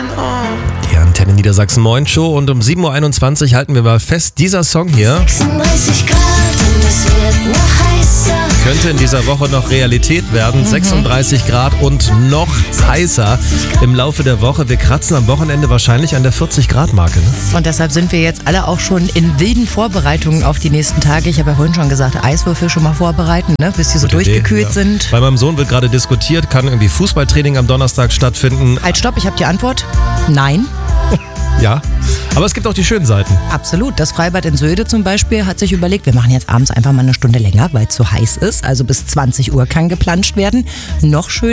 Die Antenne Niedersachsen Moin Show und um 7.21 Uhr halten wir mal fest, dieser Song hier 36 Grad und es wird noch heißer. könnte in dieser Woche noch Realität werden. 36 Grad und noch heißer im Laufe der Woche. Wir kratzen am Wochenende wahrscheinlich an der 40-Grad-Marke. Ne? Und deshalb sind wir jetzt alle auch schon in wilden Vorbereitungen auf die nächsten Tage. Ich habe ja vorhin schon gesagt, Eiswürfel schon mal vorbereiten, ne? Bis die so durchgekühlt sind. Bei meinem Sohn wird gerade diskutiert, kann irgendwie Fußballtraining am Donnerstag stattfinden. Halt, stopp, ich habe die Antwort. Nein. Ja, aber es gibt auch die schönen Seiten. Absolut. Das Freibad in Söde zum Beispiel hat sich überlegt, wir machen jetzt abends einfach mal eine Stunde länger, weil es zu heiß ist. Also bis 20 Uhr kann geplanscht werden. Noch schöner.